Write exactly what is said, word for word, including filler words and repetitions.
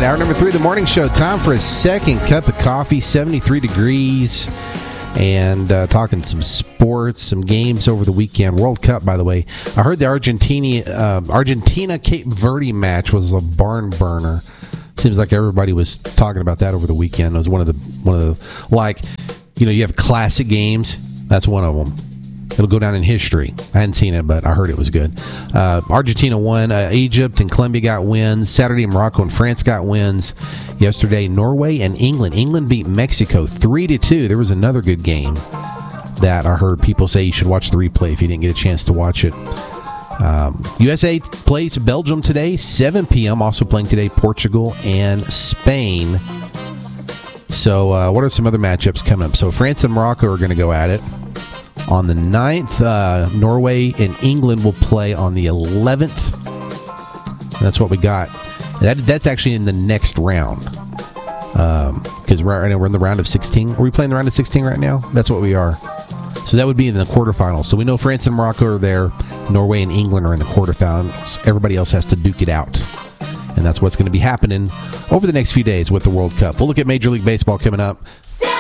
right, hour number three of the morning show. Time for a second cup of coffee, seventy-three degrees, and uh, talking some sports, some games over the weekend. World Cup, by the way. I heard the Argentina uh, Argentina Cape Verde match was a barn burner. Seems like everybody was talking about that over the weekend. It was one of the one of the like, you know, you have classic games. That's one of them. It'll go down in history. I hadn't seen it, but I heard it was good. Uh, Argentina won. Uh, Egypt and Colombia got wins. Saturday, Morocco and France got wins. Yesterday, Norway and England. England beat Mexico three to two. There was another good game that I heard people say you should watch the replay if you didn't get a chance to watch it. Um, U S A plays Belgium today, seven p.m. Also playing today, Portugal and Spain. So uh, what are some other matchups coming up? So France and Morocco are going to go at it. On the ninth, uh, Norway and England will play on the eleventh. That's what we got. That That's actually in the next round. Because um, right now we're in the round of sixteen. Are we playing the round of sixteen right now? That's what we are. So that would be in the quarterfinals. So we know France and Morocco are there. Norway and England are in the quarterfinals. Everybody else has to duke it out. And that's what's going to be happening over the next few days with the World Cup. We'll look at Major League Baseball coming up.